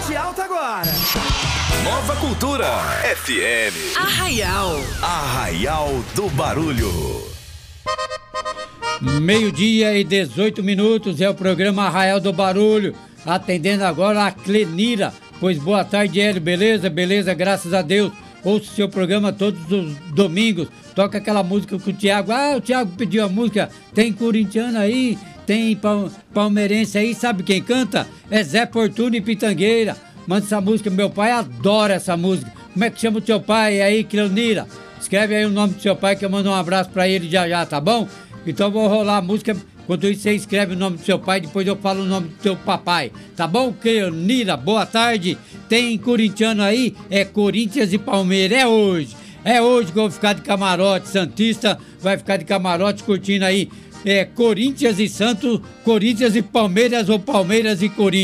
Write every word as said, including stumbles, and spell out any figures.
parte alta agora. Nova Cultura F M. Arraial. Arraial do Barulho. Meio-dia e dezoito minutos é o programa Arraial do Barulho. Atendendo agora a Clenira. Pois boa tarde, Hélio. Beleza? Beleza, graças a Deus. Ouço o seu programa todos os domingos. Toca aquela música com o Thiago. Ah, o Thiago pediu a música. Tem corintiano aí, tem palmeirense aí. Sabe quem canta? É Zé Fortuna e Pitangueira. Manda essa música. Meu pai adora essa música. Como é que chama o teu pai aí, Clenira? Escreve aí o nome do seu pai que eu mando um abraço pra ele já já, tá bom? Então vou rolar a música. Enquanto isso, você escreve o nome do seu pai, depois eu falo o nome do teu papai. Tá bom, Clenira? Boa tarde. Tem corintiano aí? É Corinthians e Palmeiras. É hoje. É hoje que eu vou ficar de camarote. Santista vai ficar de camarote curtindo aí. É Corinthians e Santos, Corinthians e Palmeiras ou Palmeiras e Corinthians.